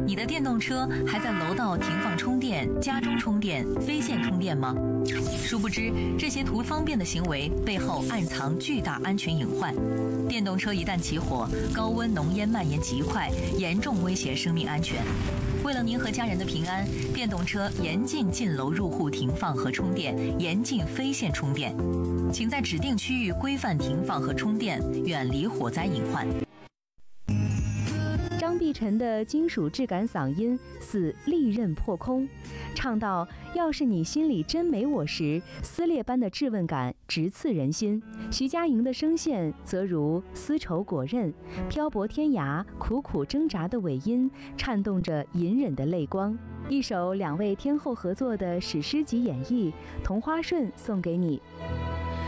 你的电动车还在楼道停放充电、家中充电、非线充电吗？殊不知，这些图方便的行为背后暗藏巨大安全隐患。电动车一旦起火，高温浓烟蔓延极快，严重威胁生命安全。为了您和家人的平安，电动车严禁进楼入户停放和充电，严禁非线充电。请在指定区域规范停放和充电，远离火灾隐患。 张碧晨的金属质感嗓音似利刃破空，唱到“要是你心里真没我时”，撕裂般的质问感直刺人心。徐佳莹的声线则如丝绸裹刃，漂泊天涯，苦苦挣扎的尾音颤动着隐忍的泪光。一首两位天后合作的史诗级演绎，《同花顺》送给你。